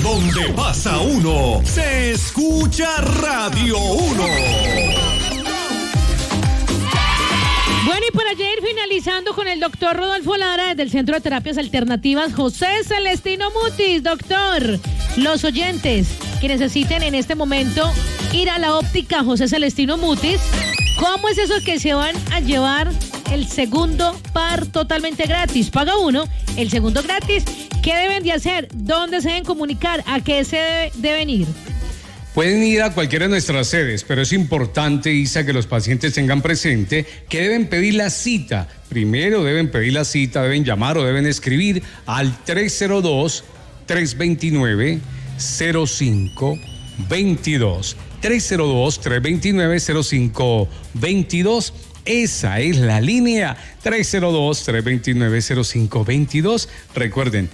donde pasa uno, se escucha Radio 1. Bueno, y para ayer finalizando con el doctor Rodolfo Lara del Centro de Terapias Alternativas José Celestino Mutis. Doctor, los oyentes que necesiten en este momento ir a la óptica José Celestino Mutis, ¿cómo es eso que se van a llevar el segundo par totalmente gratis? Paga uno, el segundo gratis. ¿Qué deben de hacer? ¿Dónde se deben comunicar? ¿A qué se deben ir? Pueden ir a cualquiera de nuestras sedes, pero es importante, Isa, que los pacientes tengan presente que deben pedir la cita. Primero deben pedir la cita, deben llamar o deben escribir al 302-329-0522. 302-329-0522. Esa es la línea, 302-329-0522. Recuerden,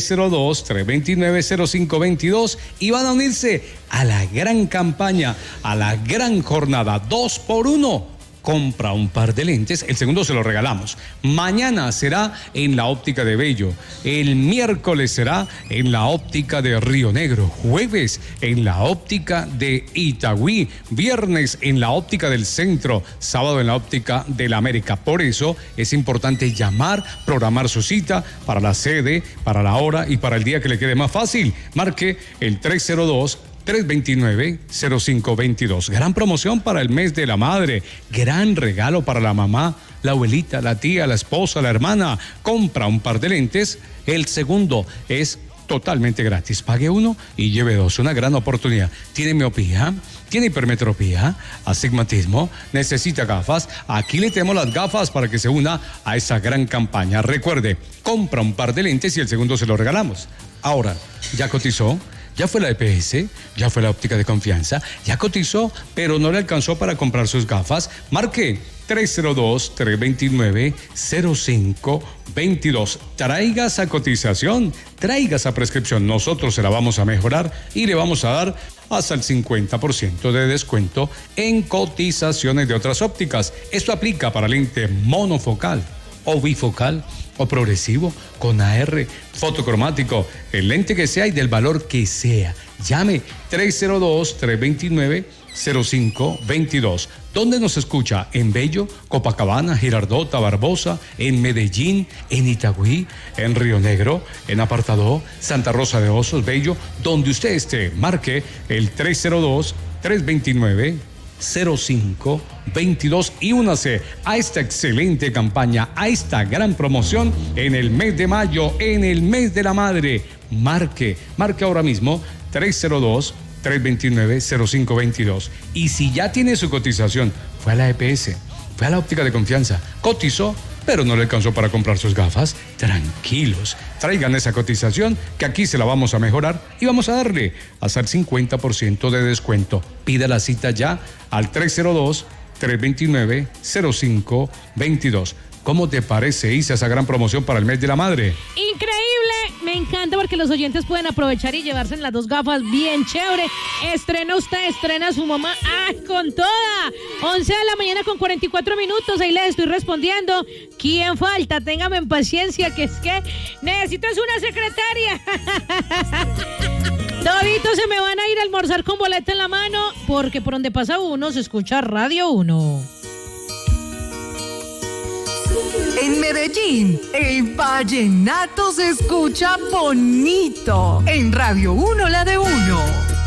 302-329-0522 y van a unirse a la gran campaña, a la gran jornada 2x1. Compra un par de lentes, el segundo se lo regalamos. Mañana será en la óptica de Bello, el miércoles será en la óptica de Río Negro, jueves en la óptica de Itagüí, viernes en la óptica del Centro, sábado en la óptica de la América. Por eso es importante llamar, programar su cita para la sede, para la hora y para el día que le quede más fácil. Marque el 302-329-0522. Gran promoción para el mes de la madre. Gran regalo para la mamá, la abuelita, la tía, la esposa, la hermana. Compra un par de lentes. El segundo es totalmente gratis. Pague uno y lleve dos. Una gran oportunidad. ¿Tiene miopía? ¿Tiene hipermetropía? ¿Astigmatismo? ¿Necesita gafas? Aquí le tenemos las gafas para que se una a esa gran campaña. Recuerde, compra un par de lentes y el segundo se lo regalamos. Ahora, ¿ya cotizó? Ya fue la EPS, ya fue la óptica de confianza, ya cotizó, pero no le alcanzó para comprar sus gafas. Marque 302-329-0522. Traiga esa cotización, traiga esa prescripción. Nosotros se la vamos a mejorar y le vamos a dar hasta el 50% de descuento en cotizaciones de otras ópticas. Esto aplica para lente monofocal o bifocal o progresivo, con AR, fotocromático, el lente que sea y del valor que sea. Llame 302-329-0522. ¿Dónde nos escucha? En Bello, Copacabana, Girardota, Barbosa, en Medellín, en Itagüí, en Río Negro, en Apartadó, Santa Rosa de Osos, Bello, donde usted esté. Marque el 302-329-0522 y únase a esta excelente campaña, a esta gran promoción en el mes de mayo, en el mes de la madre. Marque ahora mismo 302-329-0522. Y si ya tiene su cotización, fue a la EPS, fue a la óptica de confianza, cotizó, pero no le alcanzó para comprar sus gafas, tranquilos, traigan esa cotización que aquí se la vamos a mejorar y vamos a darle hasta el 50% de descuento. Pida la cita ya al 302-329-0522. ¿Cómo te parece, Isa, esa gran promoción para el mes de la madre? Increíble, me encanta porque los oyentes pueden aprovechar y llevarse las dos gafas bien chévere. Estrena usted, estrena su mamá, con toda. 11 de la mañana con 44 minutos, ahí les estoy respondiendo. ¿Quién falta? Téngame paciencia, que es que necesito es una secretaria. Toditos se me van a ir a almorzar con boleta en la mano, porque por donde pasa uno se escucha Radio 1. En Medellín, el vallenato se escucha bonito. En Radio 1, la de 1.